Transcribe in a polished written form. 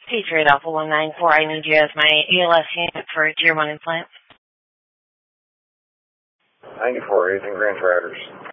Patriot Alpha 194, I need you as my ALS unit for Tier 1 implant. 94, Ethan Grand Riders.